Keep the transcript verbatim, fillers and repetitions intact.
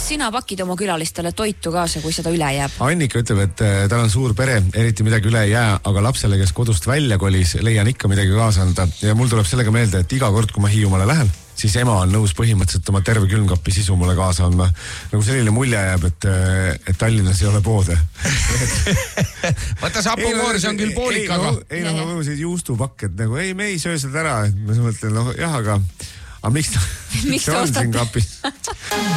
kas sina pakid oma külalistele toitu kaasa, kui seda üle jääb? Annika ütleb, et tal on suur pere, eriti midagi üle ei jää, aga lapsele, kes kodust välja kolis, leian ikka midagi kaasa anda. Ja mul tuleb sellega meelde, et iga kord, kui ma Hiiumaale lähen, siis ema on nõus põhimõtteliselt oma terve külmkapi sisu mulle kaasa andma. Nagu selline mulje jääb, et, et Tallinnas ei ole poode. Võtta sapukoor, see on küll poolik, aga... Ei, no, no, see juustupakk, et nagu, ei, me ei söö seda ära. Ma mõtlen, no jah, aga, aga miks ta, miks see on siin kapis?